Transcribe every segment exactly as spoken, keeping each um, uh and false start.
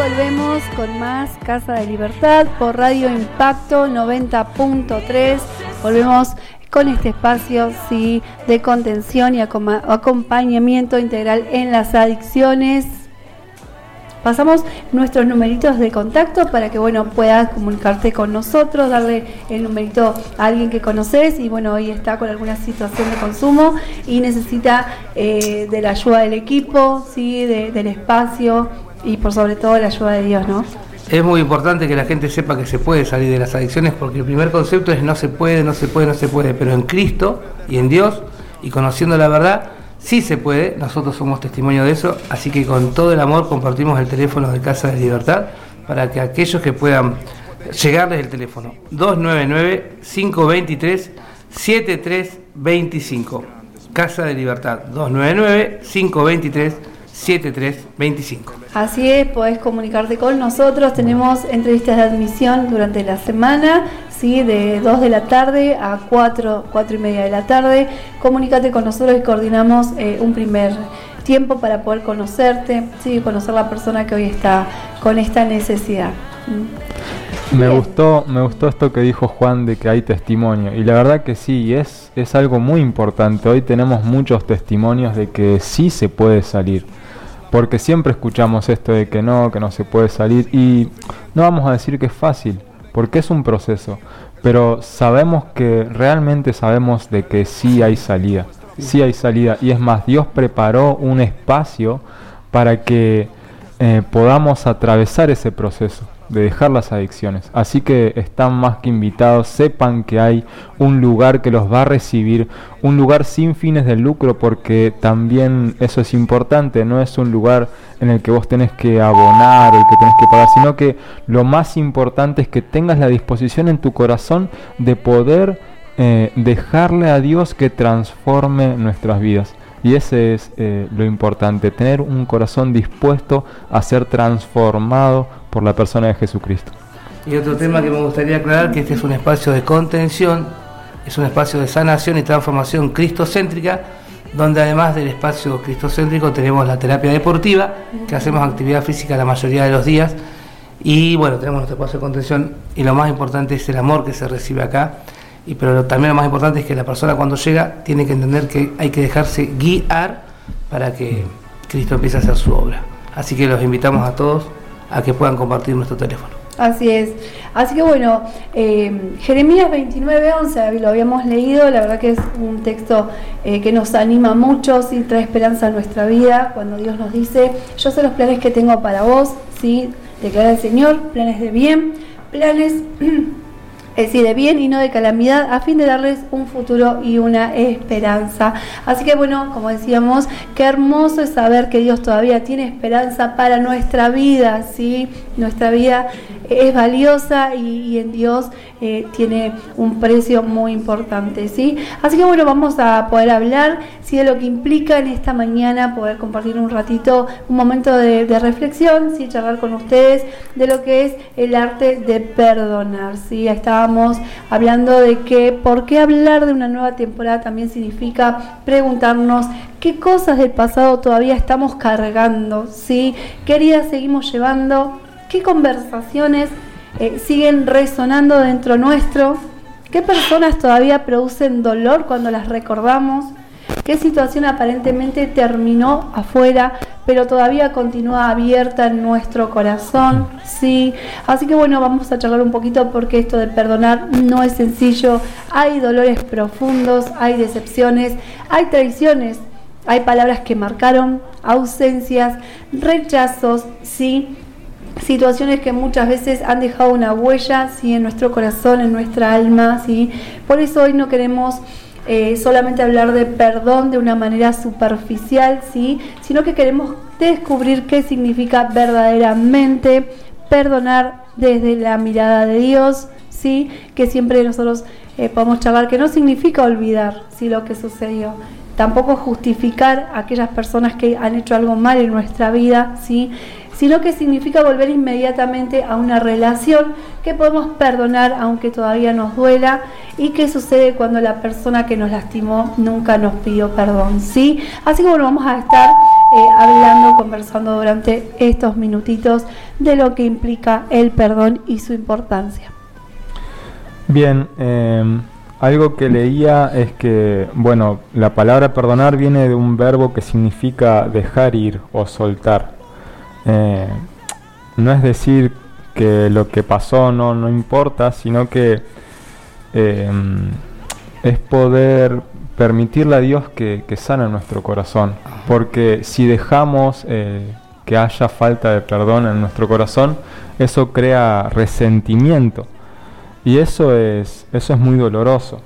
volvemos con más Casa de Libertad por Radio Impacto noventa punto tres. Volvemos con este espacio, sí, de contención y acom- acompañamiento integral en las adicciones. Pasamos nuestros numeritos de contacto para que, bueno, puedas comunicarte con nosotros, darle el numerito a alguien que conoces y, bueno, hoy está con alguna situación de consumo y necesita eh, de la ayuda del equipo, sí, de, del espacio y por sobre todo la ayuda de Dios, ¿no? Es muy importante que la gente sepa que se puede salir de las adicciones, porque el primer concepto es no se puede, no se puede, no se puede, pero en Cristo y en Dios y conociendo la verdad, sí se puede. Nosotros somos testimonio de eso, así que con todo el amor compartimos el teléfono de Casa de Libertad para que aquellos que puedan llegarles el teléfono dos nueve nueve, cinco dos tres, siete tres dos cinco. Casa de Libertad dos nueve nueve, cinco dos tres, siete tres dos cinco. Así es, podés comunicarte con nosotros. Tenemos entrevistas de admisión durante la semana, ¿sí? De dos de la tarde a cuatro, cuatro y media de la tarde. Comunícate con nosotros y coordinamos eh, un primer tiempo para poder conocerte, ¿sí? Conocer la persona que hoy está con esta necesidad. Me gustó, me gustó esto que dijo Juan de que hay testimonio, y la verdad que sí, es, es algo muy importante. Hoy tenemos muchos testimonios de que sí se puede salir, porque siempre escuchamos esto de que no, que no se puede salir, y no vamos a decir que es fácil, porque es un proceso, pero sabemos que, realmente sabemos de que sí hay salida, sí hay salida, y es más, Dios preparó un espacio para que eh, podamos atravesar ese proceso de dejar las adicciones. Así que están más que invitados, sepan que hay un lugar que los va a recibir, un lugar sin fines de lucro, porque también eso es importante, no es un lugar en el que vos tenés que abonar o el que tenés que pagar, sino que lo más importante es que tengas la disposición en tu corazón de poder eh, dejarle a Dios que transforme nuestras vidas. Y ese es eh, lo importante, tener un corazón dispuesto a ser transformado por la persona de Jesucristo. Y otro tema que me gustaría aclarar, que este es un espacio de contención, es un espacio de sanación y transformación cristocéntrica, donde además del espacio cristocéntrico tenemos la terapia deportiva, que hacemos actividad física la mayoría de los días, y bueno, tenemos nuestro espacio de contención, y lo más importante es el amor que se recibe acá. Y pero también lo más importante es que la persona cuando llega tiene que entender que hay que dejarse guiar para que Cristo empiece a hacer su obra. Así que los invitamos a todos a que puedan compartir nuestro teléfono. Así es. Así que bueno, eh, Jeremías veintinueve once lo habíamos leído, la verdad que es un texto eh, que nos anima mucho, ¿sí? Trae esperanza a nuestra vida cuando Dios nos dice: yo sé los planes que tengo para vos, ¿sí? Declara el Señor, planes de bien, planes es decir, de bien y no de calamidad, a fin de darles un futuro y una esperanza. Así que bueno, como decíamos, qué hermoso es saber que Dios todavía tiene esperanza para nuestra vida, ¿sí? Nuestra vida es valiosa y, y en Dios eh, tiene un precio muy importante, ¿sí? Así que bueno, vamos a poder hablar, ¿sí? De lo que implica en esta mañana poder compartir un ratito, un momento de, de reflexión, ¿sí? Charlar con ustedes de lo que es el arte de perdonar, ¿sí? Estábamos hablando de que por qué hablar de una nueva temporada también significa preguntarnos qué cosas del pasado todavía estamos cargando, ¿sí? ¿Qué heridas seguimos llevando? ¿Qué conversaciones eh, siguen resonando dentro nuestro? ¿Qué personas todavía producen dolor cuando las recordamos? ¿Qué situación aparentemente terminó afuera, pero todavía continúa abierta en nuestro corazón? Sí. Así que bueno, vamos a charlar un poquito, porque esto de perdonar no es sencillo. Hay dolores profundos, hay decepciones, hay traiciones, hay palabras que marcaron, ausencias, rechazos, sí. Situaciones que muchas veces han dejado una huella, ¿sí? En nuestro corazón, en nuestra alma, ¿sí? Por eso hoy no queremos eh, solamente hablar de perdón de una manera superficial, ¿sí? Sino que queremos descubrir qué significa verdaderamente perdonar desde la mirada de Dios, ¿sí? Que siempre nosotros eh, podemos charlar que no significa olvidar, ¿sí? Lo que sucedió. Tampoco justificar a aquellas personas que han hecho algo mal en nuestra vida, ¿sí? Sino que significa volver inmediatamente a una relación que podemos perdonar aunque todavía nos duela, y qué sucede cuando la persona que nos lastimó nunca nos pidió perdón, ¿sí? Así que bueno, vamos a estar eh, hablando, conversando durante estos minutitos de lo que implica el perdón y su importancia. Bien, eh, algo que leía es que, bueno, la palabra perdonar viene de un verbo que significa dejar ir o soltar. Eh, no es decir que lo que pasó no, no importa, sino que eh, es poder permitirle a Dios que, que sane nuestro corazón. Porque si dejamos eh, que haya falta de perdón en nuestro corazón, eso crea resentimiento. Y eso es, eso es muy doloroso.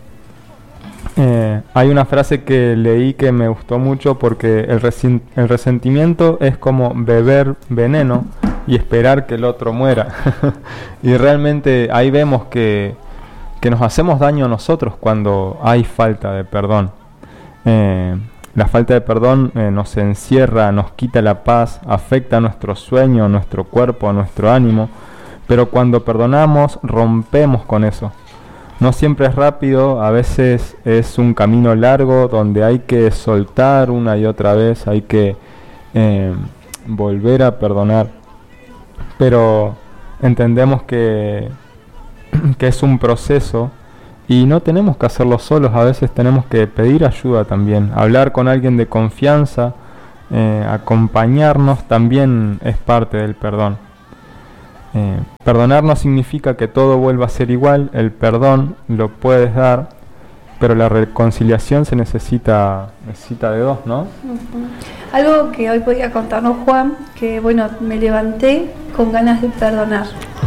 Eh, hay una frase que leí que me gustó mucho porque el, resen- el resentimiento es como beber veneno y esperar que el otro muera. Y realmente ahí vemos que, que nos hacemos daño a nosotros cuando hay falta de perdón. Eh, la falta de perdón eh, nos encierra, nos quita la paz, afecta nuestro sueño, nuestro cuerpo, nuestro ánimo. Pero cuando perdonamos, rompemos con eso. No siempre es rápido, a veces es un camino largo donde hay que soltar una y otra vez, hay que eh, volver a perdonar. Pero entendemos que, que es un proceso y no tenemos que hacerlo solos, a veces tenemos que pedir ayuda también. Hablar con alguien de confianza, eh, acompañarnos también es parte del perdón. Eh, perdonar no significa que todo vuelva a ser igual, el perdón lo puedes dar, pero la reconciliación se necesita, necesita de dos, ¿no? Uh-huh. Algo que hoy podía contarnos Juan, que bueno, me levanté con ganas de perdonar.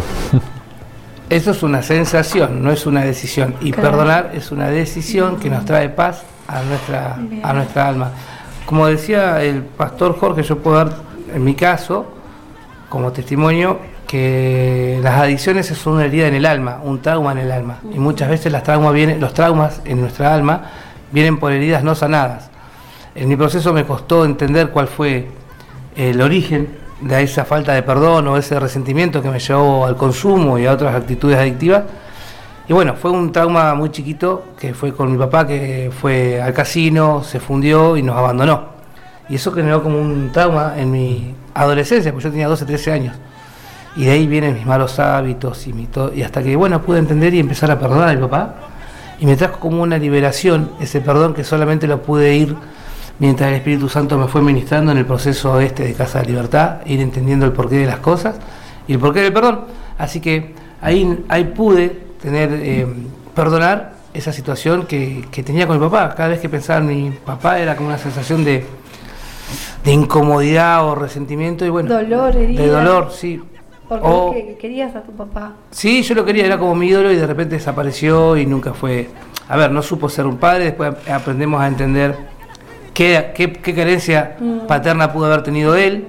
Eso es una sensación, no es una decisión, y claro. Perdonar es una decisión que nos trae paz a nuestra, a nuestra alma. Como decía el pastor Jorge, yo puedo dar en mi caso como testimonio que las adicciones son una herida en el alma, un trauma en el alma, y muchas veces las traumas vienen, los traumas en nuestra alma vienen por heridas no sanadas. En mi proceso me costó entender cuál fue el origen de esa falta de perdón o ese resentimiento que me llevó al consumo y a otras actitudes adictivas. Y bueno, fue un trauma muy chiquito que fue con mi papá, que fue al casino, se fundió y nos abandonó. Y eso generó como un trauma en mi adolescencia, porque yo tenía doce, trece años. Y de ahí vienen mis malos hábitos y, mi to- y hasta que bueno pude entender y empezar a perdonar a mi papá, y me trajo como una liberación ese perdón que solamente lo pude ir mientras el Espíritu Santo me fue ministrando en el proceso este de Casa de Libertad, ir entendiendo el porqué de las cosas y el porqué del perdón. Así que ahí, ahí pude tener eh, perdonar esa situación que, que tenía con mi papá. Cada vez que pensaba en mi papá era como una sensación de, de incomodidad o resentimiento y bueno, dolor, herida. de dolor, sí. Porque O, que querías a tu papá. sí, yo lo quería, era como mi ídolo y de repente desapareció y nunca fue... A ver, no supo ser un padre, después aprendemos a entender qué, qué, qué carencia mm. paterna pudo haber tenido él.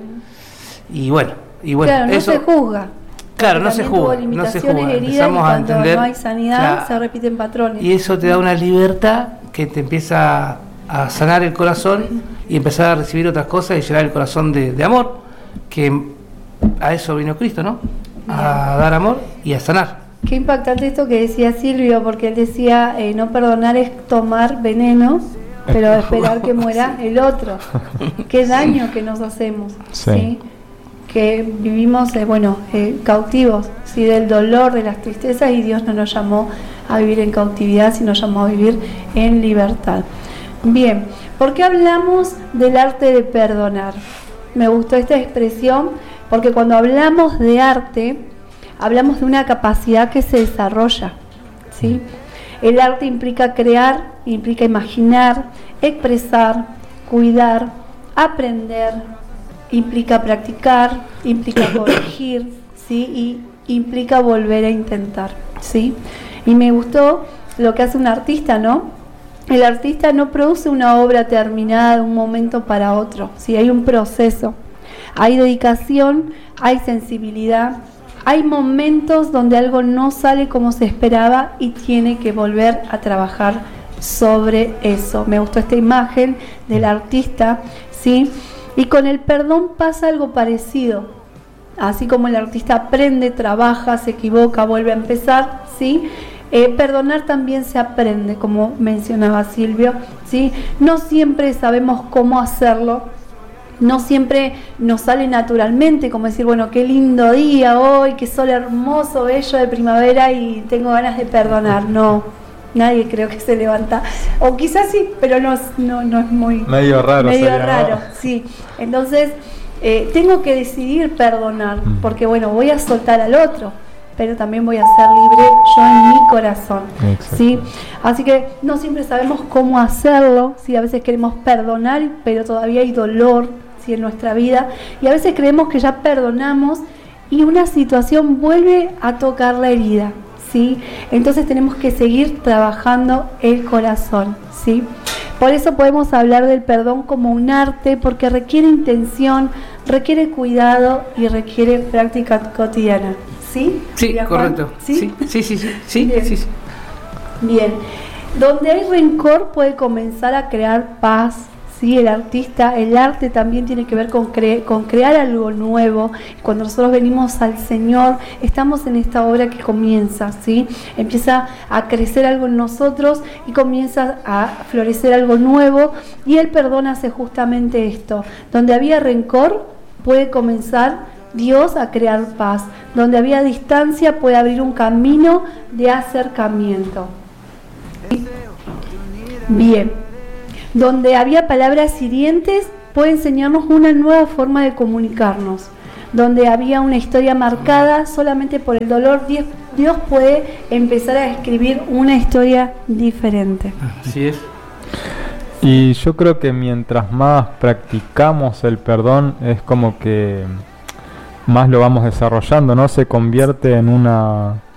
Y bueno, y bueno claro, no eso, se juzga. Claro, no se juzga, no se juzga. Empezamos a entender... no hay sanidad, claro, se repiten patrones. Y eso te da una libertad que te empieza a sanar el corazón y empezar a recibir otras cosas y llenar el corazón de, de amor, que... a eso vino Cristo, ¿no? A dar amor y a sanar. Qué impactante esto que decía Silvio, porque él decía, eh, no perdonar es tomar veneno, pero esperar que muera el otro. Qué daño que nos hacemos, ¿sí? ¿sí? Que vivimos, eh, bueno, eh, cautivos, ¿sí? Del dolor, de las tristezas, y Dios no nos llamó a vivir en cautividad, sino nos llamó a vivir en libertad. Bien, ¿por qué hablamos del arte de perdonar? Me gustó esta expresión, porque cuando hablamos de arte, hablamos de una capacidad que se desarrolla, ¿sí? El arte implica crear, implica imaginar, expresar, cuidar, aprender, implica practicar, implica corregir, ¿sí? Y implica volver a intentar, ¿sí? Y me gustó lo que hace un artista, ¿no? El artista no produce una obra terminada de un momento para otro, ¿sí? Hay un proceso. Hay dedicación, hay sensibilidad, hay momentos donde algo no sale como se esperaba y tiene que volver a trabajar sobre eso. Me gustó esta imagen del artista, ¿sí? Y con el perdón pasa algo parecido. Así como el artista aprende, trabaja, se equivoca, vuelve a empezar, ¿sí? Eh, perdonar también se aprende, como mencionaba Silvio, ¿sí? No siempre sabemos cómo hacerlo. no siempre nos sale naturalmente, como decir, bueno, qué lindo día hoy, qué sol hermoso, bello de primavera y tengo ganas de perdonar. No, nadie creo que se levanta, o quizás sí, pero no, no, no es muy... Medio raro. Medio sería, raro, ¿no? sí. Entonces, eh, tengo que decidir perdonar, Mm. porque bueno, voy a soltar al otro, pero también voy a ser libre yo en mi corazón, Exacto. ¿sí? Así que no siempre sabemos cómo hacerlo, ¿sí? A veces queremos perdonar, pero todavía hay dolor, ¿sí? En nuestra vida, y a veces creemos que ya perdonamos y una situación vuelve a tocar la herida, ¿sí? Entonces tenemos que seguir trabajando el corazón, ¿sí? Por eso podemos hablar del perdón como un arte, porque requiere intención, requiere cuidado y requiere práctica cotidiana. ¿Sí? Sí, Juan? correcto. ¿Sí? Sí, sí, sí, sí, sí, Bien. sí, sí. Bien. Donde hay rencor puede comenzar a crear paz. ¿Sí? El artista, el arte también tiene que ver con, cre- con crear algo nuevo. Cuando nosotros venimos al Señor, estamos en esta obra que comienza, ¿sí? Empieza a crecer algo en nosotros y comienza a florecer algo nuevo. Y el perdón hace justamente esto. Donde había rencor, puede comenzar Dios a crear paz. Donde había distancia, puede abrir un camino de acercamiento. Bien. Donde había palabras hirientes, puede enseñarnos una nueva forma de comunicarnos. Donde había una historia marcada solamente por el dolor, Dios, Dios puede empezar a escribir una historia diferente. Así es. Y yo creo que mientras más practicamos el perdón, es como que más lo vamos desarrollando, ¿no? Se convierte en una